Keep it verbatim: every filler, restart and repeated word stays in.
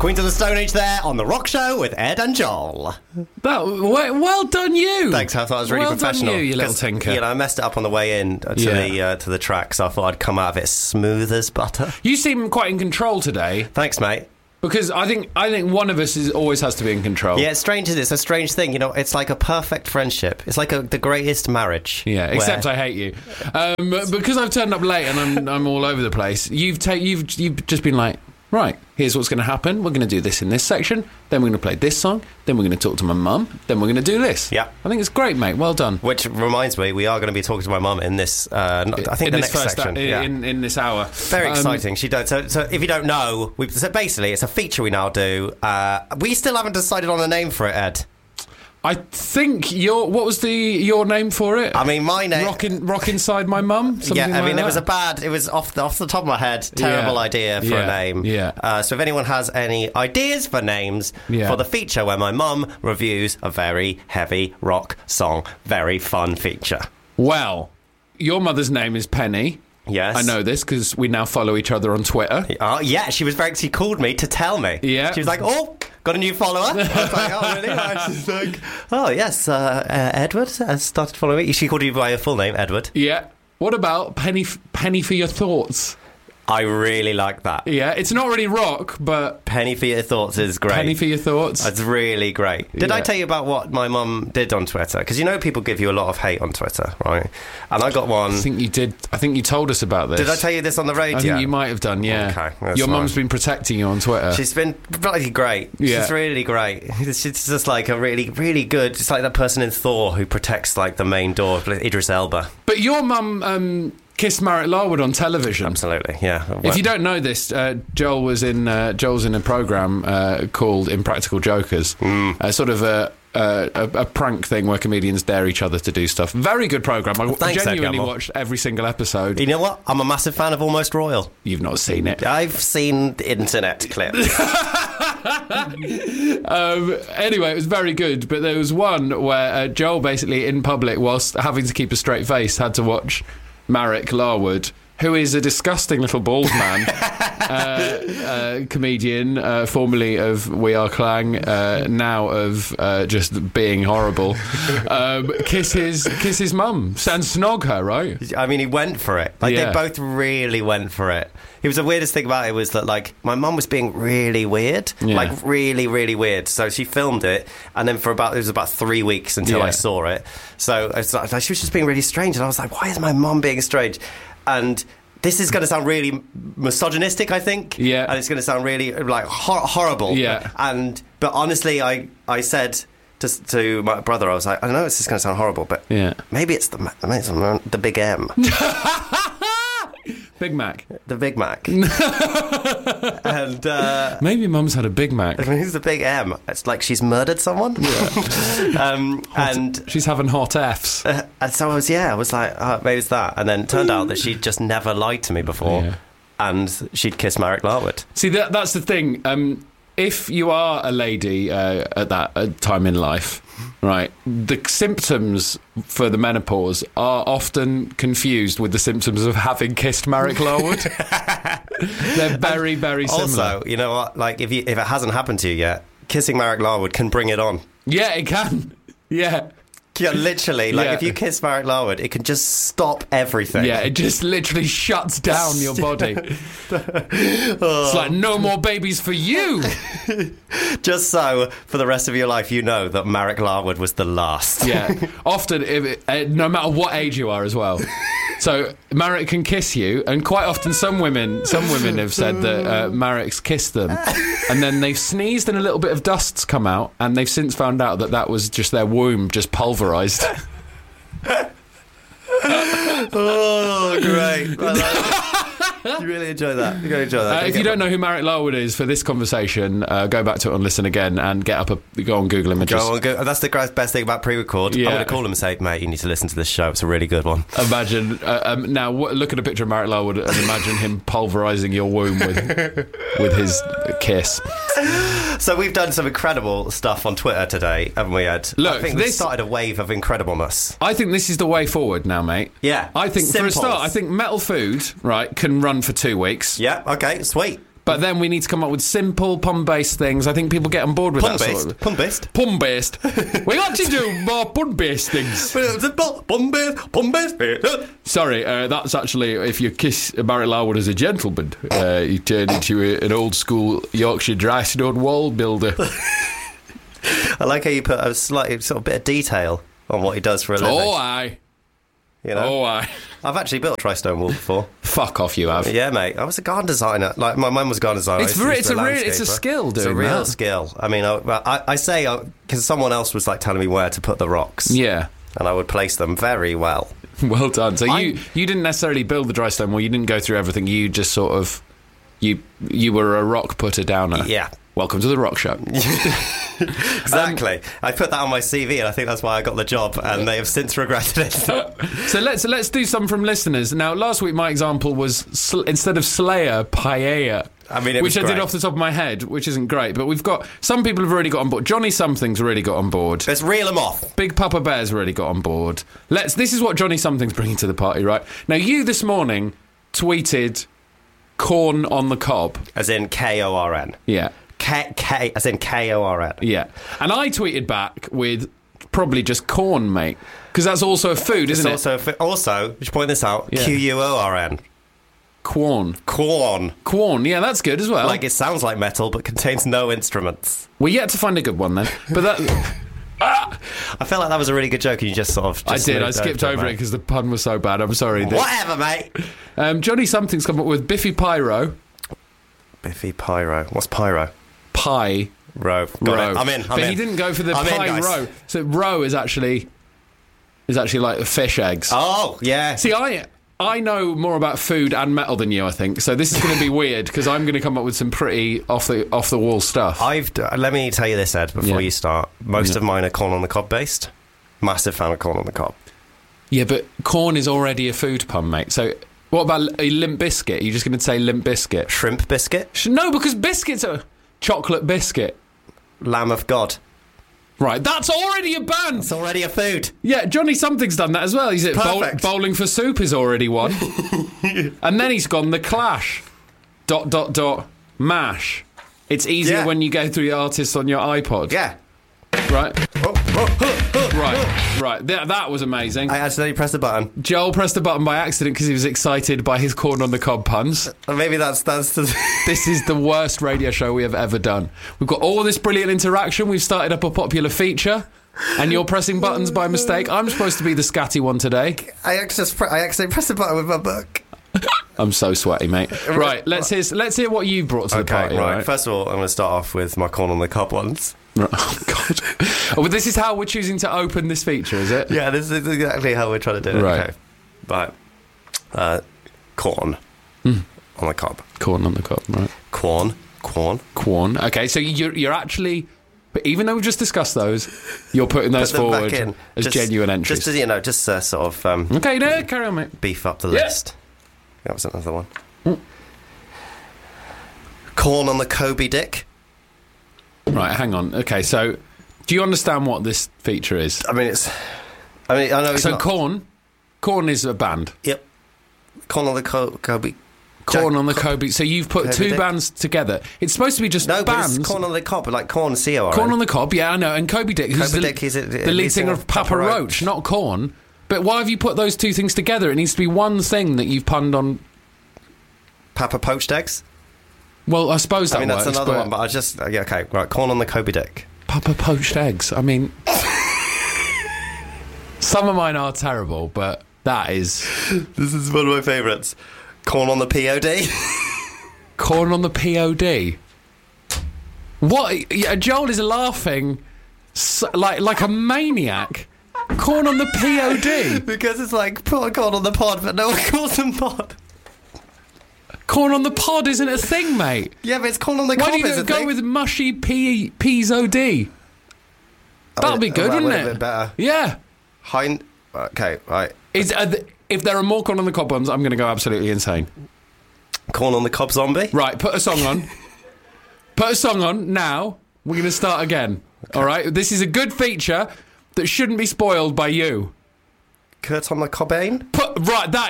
Queens of the Stone Age there on The Rock Show with Ed and Joel. That, well, well done you. Thanks, I thought it was really well professional. Well done you, you little 'Cause, tinker. You know, I messed it up on the way in to, Yeah. the, uh, to the track, so I thought I'd come out of it smooth as butter. You seem quite in control today. Thanks, mate. Because I think I think one of us is always has to be in control. Yeah, it's strange. It's a strange thing. You know, it's like a perfect friendship. It's like a, the greatest marriage. Yeah, where- except I hate you. Um, because I've turned up late and I'm I'm all over the place. You've ta- you've you've just been like, right, here's what's going to happen. We're going to do this in this section. Then we're going to play this song. Then we're going to talk to my mum. Then we're going to do this. Yeah. I think it's great, mate. Well done. Which reminds me, we are going to be talking to my mum in this. Uh, not- I think in the this next first section. a- yeah. in, in this hour. Very Um, exciting. She does. So, so if you don't know, we so basically it's a feature we now do. Uh, we still haven't decided on a name for it, Ed. I think your what was the your name for it? I mean, my name. Rock, in, rock inside my mum. Something Yeah, I like mean, that? it was a bad. It was off the off the top of my head. Terrible Yeah. idea for Yeah. a name. Yeah. Uh, so if anyone has any ideas for names Yeah. for the feature where my mum reviews a very heavy rock song, very fun feature. Well, your mother's name is Penny. Yes, I know this because we now follow each other on Twitter. Oh, yeah, she was very. She called me to tell me. Yeah. She was like, "Oh, got a new follower." I was like, "Oh, really?" And she's like, "Oh, yes, uh, uh, Edward has started following me." She called you by your full name, Edward. Yeah. What about Penny? F- Penny for your thoughts? I really like that. Yeah, it's not really rock, but Penny for your thoughts is great. Penny for your thoughts. It's really great. Did I Yeah. tell you about what my mum did on Twitter? Because you know people give you a lot of hate on Twitter, right? And I got one. I think you did. I think you told us about this. Did I tell you this on the radio? I think you might have done. Yeah. Okay, that's Your mum's fine. been protecting you on Twitter. She's been bloody great. Yeah. She's really great. She's just like a really, really good. It's like that person in Thor who protects like the main door, Idris Elba. But your mum um, kissed Marek Larwood on television. Absolutely, yeah. If you don't know this, uh, Joel was in uh, Joel's in a program uh, called Impractical Jokers, Mm. uh, sort of a, a, a prank thing where comedians dare each other to do stuff. Very good program. I Thanks, Ed genuinely Gamble. watched every single episode. You know what? I'm a massive fan of Almost Royal. You've not seen it. I've seen the internet clips. Um, anyway, it was very good, but there was one where uh, Joel basically in public, whilst having to keep a straight face, had to watch Marek Larwood, who is a disgusting little bald man, uh, uh, comedian, uh, formerly of We Are Clang, uh, now of uh, just being horrible, um, kiss his kiss his mum and snog her, right? I mean, he went for it. Like, Yeah. they both really went for it. It was the weirdest thing about it was that, like, my mum was being really weird. Yeah. Like, really, really weird. So she filmed it, and then for about, it was about three weeks until Yeah. I saw it. So it's like, she was just being really strange, and I was like, why is my mum being strange? And this is going to sound really misogynistic, I think. Yeah. And it's going to sound really, like, hor- horrible. Yeah. And, but honestly, I, I said to, to my brother, I was like, I know this is going to sound horrible, but Yeah. maybe it's the, maybe it's the, the Big M. Big Mac. The Big Mac. and uh, Maybe mum's had a Big Mac. I mean, who's the Big M? It's like she's murdered someone. um, and She's having hot Fs. uh, and so I was, yeah, I was like, oh, maybe it's that. And then it turned out that she'd just never lied to me before, Yeah. and she'd kissed Marek Larwood. See, that that's the thing. Um, if you are a lady uh, at that uh, time in life, right, the symptoms for the menopause are often confused with the symptoms of having kissed Marek Larwood. They're very, very similar. Also, you know what? Like, if you, if it hasn't happened to you yet, kissing Marek Larwood can bring it on. Yeah, it can. Yeah. Yeah, literally. Like, Yeah. if you kiss Marek Larwood, it can just stop everything. Yeah, it just literally shuts down your body. It's like, no more babies for you. Just so, for the rest of your life, you know that Marek Larwood was the last. Yeah, often, if it, uh, no matter what age you are as well. So Marek can kiss you, and quite often some women, some women have said that uh, Marek's kissed them, and then they've sneezed and a little bit of dust's come out, and they've since found out that that was just their womb just pulverised. Oh, great. I like it. You really enjoy that. You really enjoy that. Uh, if you don't know who Marek Larwood is for this conversation, uh, go back to it and listen again, and get up a go on Google Images. Go on, go. That's the best thing about pre-record. Yeah. I'm going to call him and say, mate, you need to listen to this show. It's a really good one. Imagine uh, um, now. W- look at a picture of Marek Larwood and imagine him pulverising your womb with with his kiss. So we've done some incredible stuff on Twitter today, haven't we, Ed? Look, I think we've this- started a wave of incredibleness. I think this is the way forward now, mate. Yeah. I think for a Simples. start, I think Metal Food right can run for two weeks. Yeah, okay, sweet. But then we need to come up with simple pun-based things. I think people get on board with that Pun-based. sort of... Pun-based. Pun-based. We got to do more pun-based things. Pun-based. Pun-based. Sorry, uh, that's actually if you kiss Barry Larwood as a gentleman, uh, you turn into a, an old-school Yorkshire dry stone wall builder. I like how you put a slight sort of bit of detail on what he does for a living. Oh, aye. You know? Oh, aye. I've actually built a tri-stone wall before. Fuck off, you have. Yeah, mate. I was a garden designer. Like, my mum was a garden designer. It's, I re- used to it's, be a re- it's a landscaper. skill, dude. It's a real that. skill. I mean, I, I, I say, because someone else was like telling me where to put the rocks. Yeah. And I would place them very well. Well done. So I- you you didn't necessarily build the dry stone wall. You didn't go through everything. You just sort of you you were a rock putter downer. Yeah. Welcome to the rock show. Exactly. Um, I put that on my C V, and I think that's why I got the job, and they have since regretted it. So let's let's do some from listeners. Now, last week my example was sl- instead of Slayer, Paella. I mean, it which was I did great. off the top of my head, which isn't great, but we've got some people have already got on board. Johnny Something's already got on board. Let's reel them off. Big Papa Bear's already got on board. Let's. This is what Johnny Something's bringing to the party, right? Now, you this morning tweeted corn on the cob. As in K O R N. Yeah. K, K, as in K O R N. Yeah. And I tweeted back with probably just corn, mate. Because that's also a food, It's isn't it? also, fi- also, we should point this out, Yeah. Q U O R N. Corn. Corn. Corn, yeah, that's good as well. Like, it sounds like metal, but contains no instruments. We're yet to find a good one then. But that... I felt like that was a really good joke, and you just sort of... I Just did, I moved skipped over it mate. because the pun was so bad. I'm sorry. The- Whatever, mate. Um, Johnny Something's come up with Biffy Pyro. Biffy Pyro. What's Pyro? Pie. Row. Got row. it. I'm in. I'm but in. he didn't go for the I'm in, pie guys. row. So row is actually is actually like the fish eggs. Oh, yeah. See, I I know more about food and metal than you, I think. So this is going to be weird because I'm going to come up with some pretty off the off the wall stuff. I've d- let me tell you this, Ed, before Yeah. you start. Most Yeah. of mine are corn on the cob based. Massive fan of corn on the cob. Yeah, but corn is already a food pun, mate. So what about a limp biscuit? Are you just going to say limp biscuit? Shrimp biscuit. Sh- No, because biscuits are chocolate biscuit. Lamb of God. Right, that's already a band. It's already a food. Yeah, Johnny Something's done that as well. He's at bowl- Perfect. Bowling for Soup is already one. And then he's gone The Clash. Dot, dot, dot, mash. It's easier Yeah. when you go through the artists on your iPod. Yeah. Right? Oh, oh, oh, oh. Right, right. That, that was amazing. I accidentally pressed the button. Joel pressed the button by accident because he was excited by his corn on the cob puns. Or maybe that's... that's the This is the worst radio show we have ever done. We've got all this brilliant interaction. We've started up a popular feature. And you're pressing buttons by mistake. I'm supposed to be the scatty one today. I just pre- I accidentally pressed the button with my book. I'm so sweaty, mate. Right, let's hear let's hear what you brought to the Okay, party. right. Right. First of all, I'm going to start off with my corn on the cob ones. Right. Oh God. Oh, well, this is how we're choosing to open this feature, is it? Yeah, this is exactly how we're trying to do it. Right. Okay. Right. Uh, corn Mm. on the cob. Corn on the cob, right? Corn. Corn. Corn. Okay, so you're you're actually, but even though we've just discussed those, you're putting those Put them forward back in. as Just- genuine entries. Just to, you know, just uh, sort of um, Okay, no, carry on, mate. beef up the Yeah. list. That was another one. Corn on the Kobe dick. Right, hang on. Okay, so do you understand what this feature is? I mean, it's. I mean, I know. It's So not, Corn, Corn is a band. Yep. Corn on the Co- Kobe. Corn Jack- on the Kobe. So you've put Kobe two dick. bands together. It's supposed to be just No, but bands. it's corn on the cob, like corn, C O R N. Corn on the Cob, yeah, I know. And Kobe Dick, who's Kobe the, Dick, he's a- the lead singer of Papa Roach, not Corn. But why have you put those two things together? It needs to be one thing that you've punned on. Papa poached eggs. Well, I suppose that I mean, that's works, another but one, but I just. Yeah, okay, right. Corn on the Kobe dick. Papa poached eggs. I mean, some of mine are terrible, but that is This is one of my favourites. Corn on the P O D. Corn on the P O D. What? Yeah, Joel is laughing so, like like a maniac. Corn on the P O D. Because it's like, put corn on the pod, but no one calls them pod. Corn on the pod isn't a thing, mate. Yeah, but it's corn on the Why cob. do you is a go thing. with mushy P P's O D? That'll be good, That wouldn't would it? be better. Yeah. Hind. Okay, right. Is, uh, th- if there are more corn on the cob ones, I'm going to go absolutely insane. Corn on the cob zombie. Right, put a song on. Put a song on now. We're going to start again. All right? This is a good feature that shouldn't be spoiled by you. Kurt on the Cobain. Put right. That